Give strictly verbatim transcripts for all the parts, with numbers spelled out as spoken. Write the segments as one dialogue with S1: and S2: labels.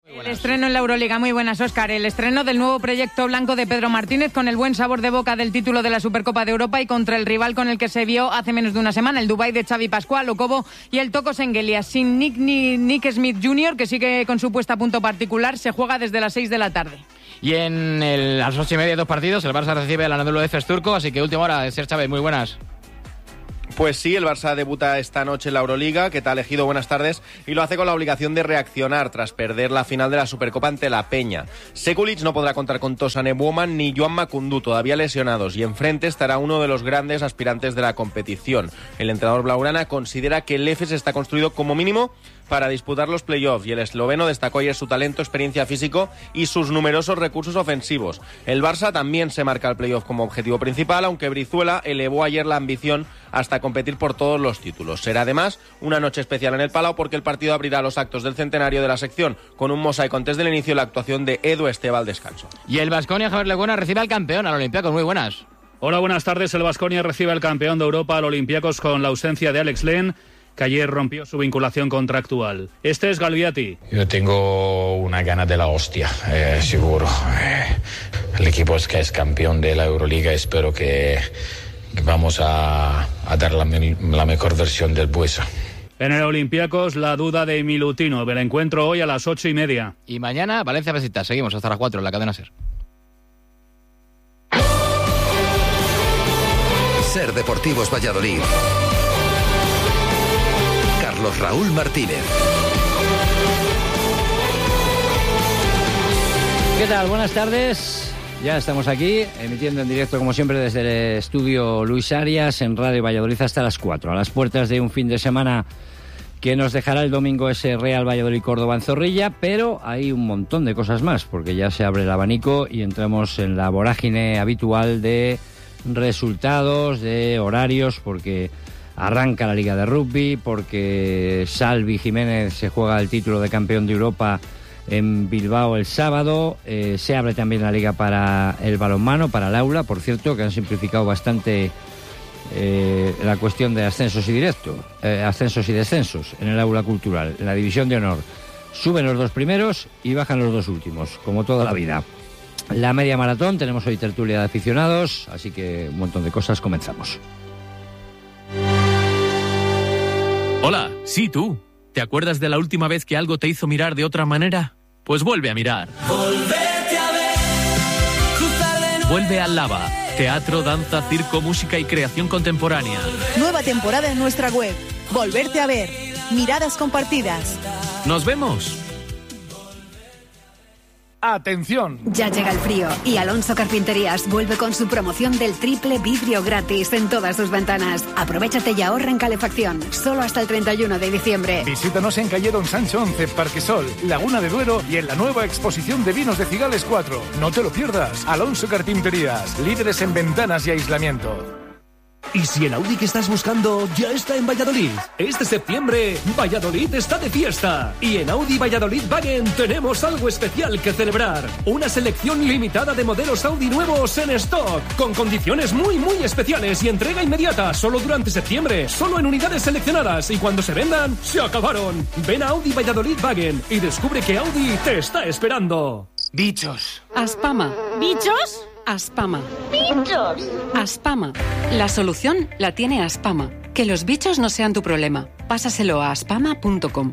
S1: El estreno en la Euroliga, muy buenas, Óscar. El estreno del nuevo proyecto blanco de Pedro Martínez, con el buen sabor de boca del título de la Supercopa de Europa y contra el rival con el que se vio hace menos de una semana, el Dubái de Xavi Pascual, Okobo y el Toko Sengelia. Sin Nick, ni Nick Smith junior, que sigue con su puesta a punto particular, se juega desde las seis de la tarde.
S2: Y en el, a las ocho y media, dos partidos, el Barça recibe al Anadolu Efes turco, así que última hora, Ser Chávez, muy buenas.
S3: Pues sí, el Barça debuta esta noche en la Euroliga. ¿Qué tal, Ejido? Buenas tardes. Y lo hace con la obligación de reaccionar tras perder la final de la Supercopa ante la Peña. Sekulic no podrá contar con Tosane Buoman ni Joan Makundu, todavía lesionados, y enfrente estará uno de los grandes aspirantes de la competición. El entrenador blaugrana considera que el Efes está construido como mínimo para disputar los playoffs, y el esloveno destacó ayer su talento, experiencia físico y sus numerosos recursos ofensivos. El Barça también se marca el playoff como objetivo principal, aunque Brizuela elevó ayer la ambición hasta competir por todos los títulos. Será además una noche especial en el Palau, porque el partido abrirá los actos del centenario de la sección con un mosaico antes del inicio de la actuación de Edu Esteva al descanso.
S2: Y el Baskonia, Javier Lecuona, recibe al campeón, al Olympiacos. Muy buenas.
S4: Hola, buenas tardes. El Baskonia recibe al campeón de Europa, al Olympiacos, con la ausencia de Alex Len, que ayer rompió su vinculación contractual. Este es Galviati.
S5: Yo tengo una gana de la hostia, eh, seguro. Eh, el equipo es que es campeón de la Euroliga. Espero que, que vamos a, a dar la, la mejor versión del Buesa.
S4: En el Olympiacos, la duda de Milutino. El encuentro hoy a las ocho y media.
S2: Y mañana, Valencia Besiktas. Seguimos hasta las cuatro en la cadena SER.
S6: SER Deportivos Valladolid. Carlos Raúl Martínez.
S7: ¿Qué tal? Buenas tardes. Ya estamos aquí, emitiendo en directo, como siempre, desde el estudio Luis Arias, en Radio Valladolid, hasta las cuatro. A las puertas de un fin de semana que nos dejará el domingo ese Real Valladolid-Córdoba en Zorrilla, pero hay un montón de cosas más, porque ya se abre el abanico y entramos en la vorágine habitual de resultados, de horarios, porque arranca la Liga de Rugby, porque Salvi Jiménez se juega el título de campeón de Europa en Bilbao el sábado. Eh, se abre también la Liga para el balonmano, para el aula, por cierto, que han simplificado bastante eh, la cuestión de ascensos y directos, eh, ascensos y descensos en el aula cultural. En la división de honor suben los dos primeros y bajan los dos últimos, como toda la vida. La media maratón, tenemos hoy tertulia de aficionados, así que un montón de cosas. Comenzamos.
S8: Hola, sí, tú. ¿Te acuerdas de la última vez que algo te hizo mirar de otra manera? Pues vuelve a mirar.
S9: Volverte a ver.
S8: Vuelve al Lava. Teatro, danza, circo, música y creación contemporánea.
S10: Nueva temporada en nuestra web. Volverte a ver. Miradas compartidas.
S8: ¡Nos vemos!
S11: ¡Atención!
S12: Ya llega el frío y Alonso Carpinterías vuelve con su promoción del triple vidrio gratis en todas sus ventanas. Aprovechate y ahorra en calefacción, solo hasta el treinta y uno de diciembre.
S11: Visítanos en calle Don Sancho once, Parquesol, Laguna de Duero y en la nueva exposición de vinos de Cigales cuatro. No te lo pierdas. Alonso Carpinterías, líderes en ventanas y aislamiento.
S13: ¿Y si el Audi que estás buscando ya está en Valladolid? Este septiembre, Valladolid está de fiesta. Y en Audi Valladolid Wagen tenemos algo especial que celebrar. Una selección limitada de modelos Audi nuevos en stock, con condiciones muy, muy especiales y entrega inmediata, solo durante septiembre, solo en unidades seleccionadas. Y cuando se vendan, se acabaron. Ven a Audi Valladolid Wagen y descubre que Audi te está esperando.
S11: Bichos.
S14: Aspama.
S10: ¿Bichos?
S14: Aspama.
S10: ¡Bichos!
S14: Aspama. La solución la tiene Aspama. Que los bichos no sean tu problema. Pásaselo a aspama punto com.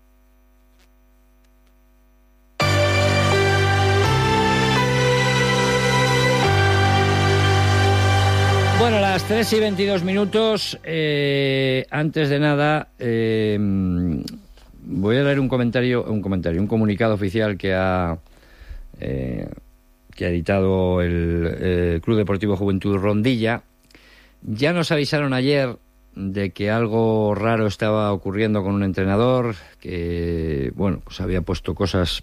S7: Bueno, las tres y veintidós minutos. Eh, antes de nada, eh, voy a leer un comentario, un comentario, un comunicado oficial que ha... Eh, que ha editado el eh, Club Deportivo Juventud Rondilla. Ya nos avisaron ayer de que algo raro estaba ocurriendo con un entrenador, que, bueno, pues había puesto cosas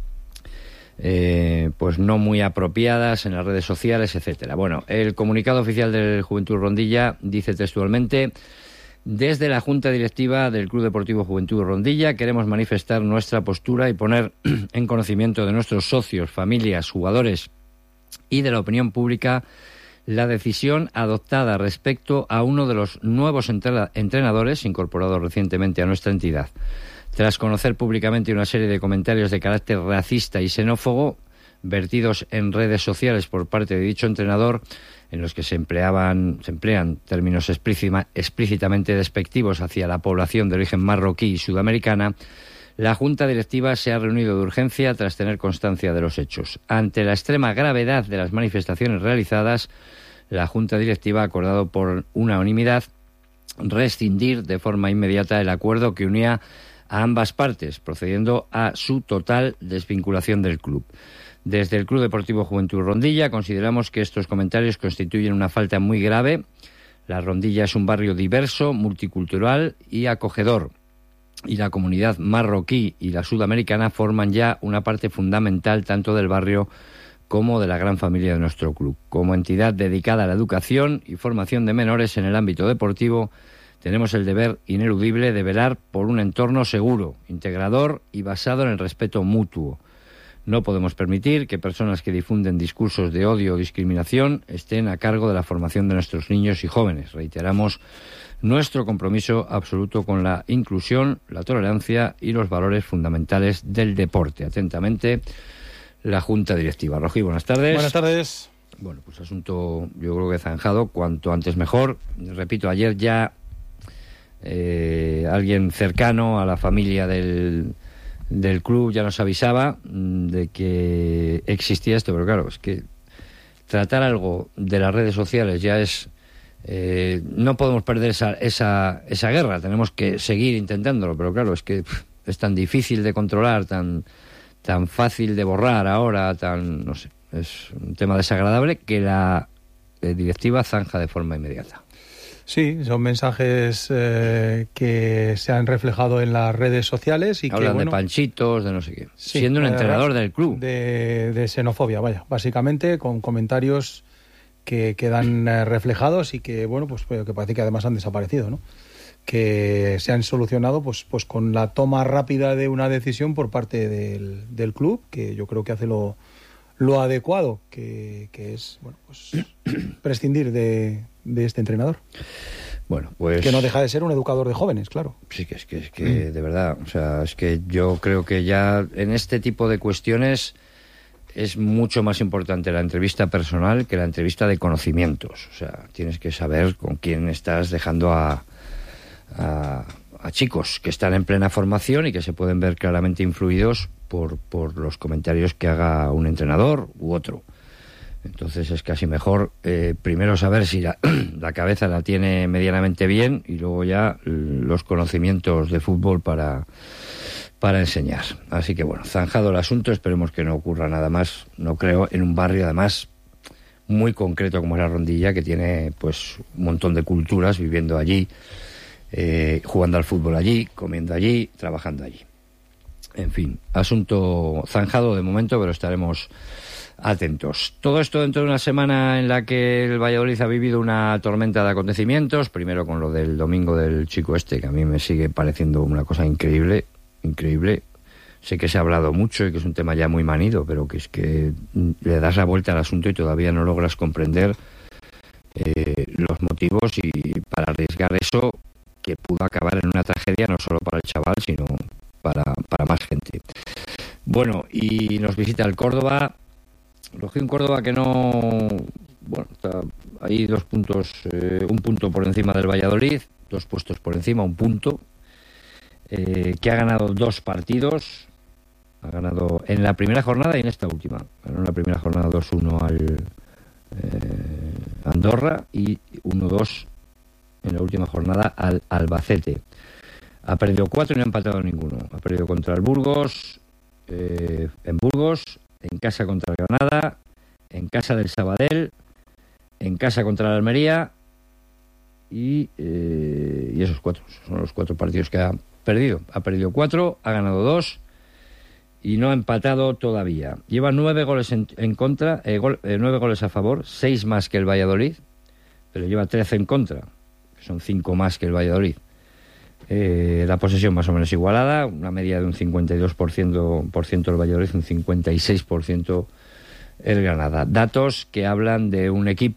S7: eh, pues no muy apropiadas en las redes sociales, etcétera. Bueno, el comunicado oficial del Juventud Rondilla dice textualmente: desde la Junta Directiva del Club Deportivo Juventud Rondilla queremos manifestar nuestra postura y poner en conocimiento de nuestros socios, familias, jugadores y de la opinión pública la decisión adoptada respecto a uno de los nuevos entrenadores incorporados recientemente a nuestra entidad. tras conocer públicamente una serie de comentarios de carácter racista y xenófobo vertidos en redes sociales por parte de dicho entrenador, en los que se empleaban, se emplean términos explícitamente despectivos hacia la población de origen marroquí y sudamericana, la Junta Directiva se ha reunido de urgencia tras tener constancia de los hechos. Ante la extrema gravedad de las manifestaciones realizadas, la Junta Directiva ha acordado por unanimidad rescindir de forma inmediata el acuerdo que unía a ambas partes, procediendo a su total desvinculación del club. Desde el Club Deportivo Juventud Rondilla consideramos que estos comentarios constituyen una falta muy grave. La Rondilla es un barrio diverso, multicultural y acogedor, y la comunidad marroquí y la sudamericana forman ya una parte fundamental tanto del barrio como de la gran familia de nuestro club. Como entidad dedicada a la educación y formación de menores en el ámbito deportivo, tenemos el deber ineludible de velar por un entorno seguro, integrador y basado en el respeto mutuo. No podemos permitir que personas que difunden discursos de odio o discriminación estén a cargo de la formación de nuestros niños y jóvenes. Reiteramos nuestro compromiso absoluto con la inclusión, la tolerancia y los valores fundamentales del deporte. Atentamente, la Junta Directiva. Rogi, buenas tardes.
S15: Buenas tardes.
S7: Bueno, pues asunto yo creo que zanjado, cuanto antes mejor. Repito, ayer ya eh, alguien cercano a la familia del... del club ya nos avisaba de que existía esto, pero claro, es que tratar algo de las redes sociales ya es... Eh, no podemos perder esa, esa, esa guerra, tenemos que seguir intentándolo, pero claro, es que pff, es tan difícil de controlar, tan, tan fácil de borrar ahora, tan... no sé, es un tema desagradable que la eh, directiva zanja de forma inmediata.
S15: Sí, son mensajes eh, que se han reflejado en las redes sociales y
S7: hablan
S15: que, bueno,
S7: de panchitos, de no sé qué.
S15: Sí,
S7: siendo un
S15: eh,
S7: entrenador del club.
S15: De, de xenofobia, vaya, básicamente con comentarios que quedan eh, reflejados y que, bueno, pues que parece que además han desaparecido, ¿no? Que se han solucionado pues pues con la toma rápida de una decisión por parte del, del club, que yo creo que hace lo, lo adecuado, que, que es, bueno, pues prescindir de... de este entrenador.
S7: Bueno, pues...
S15: que no deja de ser un educador de jóvenes, claro.
S7: Sí, que es que, es que mm. de verdad, o sea, es que yo creo que ya en este tipo de cuestiones es mucho más importante la entrevista personal que la entrevista de conocimientos. O sea, tienes que saber con quién estás dejando a, a, a chicos que están en plena formación y que se pueden ver claramente influidos por, por los comentarios que haga un entrenador u otro. Entonces es casi mejor eh, primero saber si la, la cabeza la tiene medianamente bien y luego ya los conocimientos de fútbol para, para enseñar. Así que bueno, zanjado el asunto, esperemos que no ocurra nada más, no creo, en un barrio además muy concreto como es la Rondilla, que tiene pues un montón de culturas viviendo allí, eh, jugando al fútbol allí, comiendo allí, trabajando allí. En fin, asunto zanjado de momento, pero estaremos atentos. Todo esto dentro de una semana en la que el Valladolid ha vivido una tormenta de acontecimientos, primero con lo del domingo del chico este, que a mí me sigue pareciendo una cosa increíble, increíble. Sé que se ha hablado mucho y que es un tema ya muy manido, pero que es que le das la vuelta al asunto y todavía no logras comprender eh, los motivos y para arriesgar eso que pudo acabar en una tragedia no solo para el chaval, sino para, para más gente. Bueno, y nos visita el Córdoba. Logí un Córdoba que no... Bueno, está ahí dos puntos, eh, un punto por encima del Valladolid, dos puestos por encima, un punto, eh, que ha ganado dos partidos, ha ganado en la primera jornada y en esta última. Ganó en la primera jornada dos uno al eh, Andorra y uno dos en la última jornada al Albacete. Ha perdido cuatro y no ha empatado ninguno. Ha perdido contra el Burgos, eh, en Burgos, en casa contra el Granada, en casa del Sabadell, en casa contra la Almería y, eh, y esos cuatro son los cuatro partidos que ha perdido. Ha perdido cuatro, ha ganado dos y no ha empatado todavía. Lleva nueve goles en, en contra, eh, gol, eh, nueve goles a favor, seis más que el Valladolid, pero lleva trece en contra, que son cinco más que el Valladolid. Eh, la posesión más o menos igualada, una media de un cincuenta y dos por ciento, por ciento el Valladolid, un cincuenta y seis por ciento el Granada. Datos que hablan de un equipo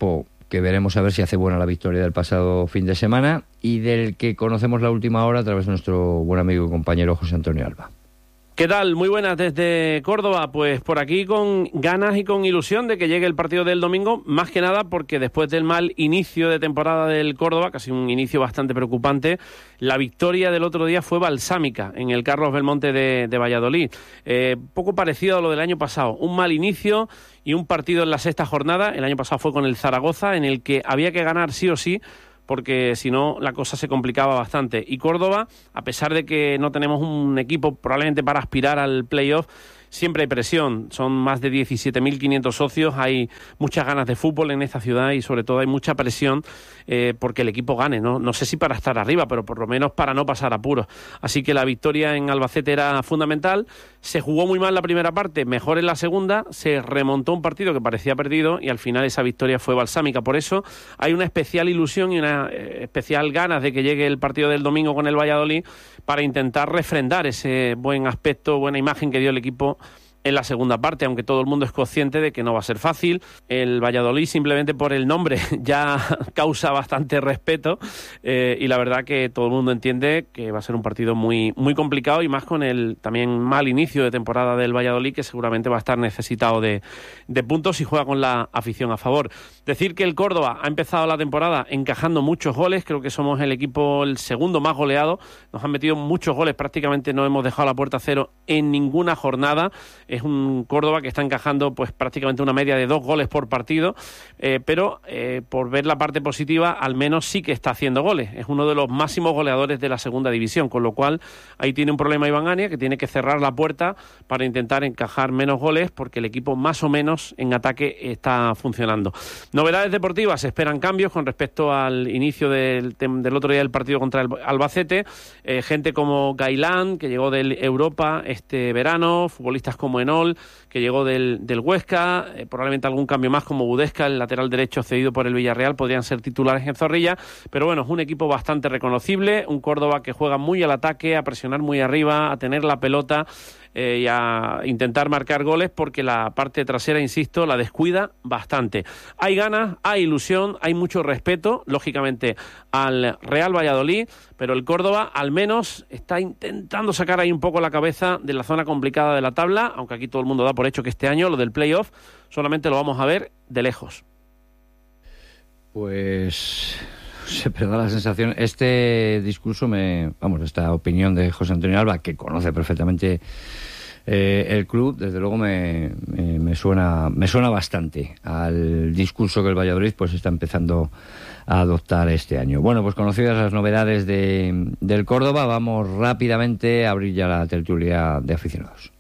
S7: que veremos a ver si hace buena la victoria del pasado fin de semana y del que conocemos la última hora a través de nuestro buen amigo y compañero José Antonio Alba.
S16: ¿Qué tal? Muy buenas desde Córdoba. Pues por aquí con ganas y con ilusión de que llegue el partido del domingo, más que nada porque después del mal inicio de temporada del Córdoba, casi un inicio bastante preocupante, la victoria del otro día fue balsámica en el Carlos Belmonte de, de Valladolid. Eh, poco parecido a lo del año pasado. Un mal inicio y un partido en la sexta jornada. El año pasado fue con el Zaragoza, en el que había que ganar sí o sí, porque si no la cosa se complicaba bastante. Y Córdoba, a pesar de que no tenemos un equipo probablemente para aspirar al playoff, siempre hay presión. Son más de diecisiete mil quinientos socios, hay muchas ganas de fútbol en esta ciudad y sobre todo hay mucha presión eh, porque el equipo gane, ¿no? No sé si para estar arriba, pero por lo menos para no pasar apuros. Así que la victoria en Albacete era fundamental. Se jugó muy mal la primera parte, mejor en la segunda, se remontó un partido que parecía perdido y al final esa victoria fue balsámica. Por eso hay una especial ilusión y una eh, especial ganas de que llegue el partido del domingo con el Valladolid para intentar refrendar ese buen aspecto, buena imagen que dio el equipo en la segunda parte, aunque todo el mundo es consciente de que no va a ser fácil. El Valladolid, simplemente por el nombre, ya causa bastante respeto eh, y la verdad que todo el mundo entiende que va a ser un partido muy, muy complicado y más con el también mal inicio de temporada del Valladolid, que seguramente va a estar necesitado de, de puntos y juega con la afición a favor. Decir que el Córdoba ha empezado la temporada encajando muchos goles, creo que somos el equipo el segundo más goleado, nos han metido muchos goles, prácticamente no hemos dejado la puerta a cero en ninguna jornada. Es un Córdoba que está encajando pues prácticamente una media de dos goles por partido, eh, pero eh, por ver la parte positiva, al menos sí que está haciendo goles. Es uno de los máximos goleadores de la segunda división, con lo cual ahí tiene un problema Iván Ania, que tiene que cerrar la puerta para intentar encajar menos goles, porque el equipo más o menos en ataque está funcionando. Novedades deportivas, se esperan cambios con respecto al inicio del, del otro día del partido contra el Albacete. Eh, gente como Gailán, que llegó del Europa este verano, futbolistas como Enol, que llegó del, del Huesca, eh, probablemente algún cambio más como Budesca, el lateral derecho cedido por el Villarreal, podrían ser titulares en Zorrilla, pero bueno, es un equipo bastante reconocible, un Córdoba que juega muy al ataque, a presionar muy arriba, a tener la pelota eh, y a intentar marcar goles, porque la parte trasera, insisto, la descuida bastante. Hay ganas, hay ilusión, hay mucho respeto, lógicamente, al Real Valladolid, pero el Córdoba al menos está intentando sacar ahí un poco la cabeza de la zona complicada de la tabla, aunque aquí todo el mundo da por hecho que este año lo del playoff solamente lo vamos a ver de lejos.
S7: Pues se me da la sensación, este discurso, me vamos, esta opinión de José Antonio Alba, que conoce perfectamente eh, el club, desde luego me, me, me suena me suena bastante al discurso que el Valladolid pues está empezando a adoptar este año. Bueno, pues conocidas las novedades de, del Córdoba, vamos rápidamente a abrir ya la tertulia de aficionados.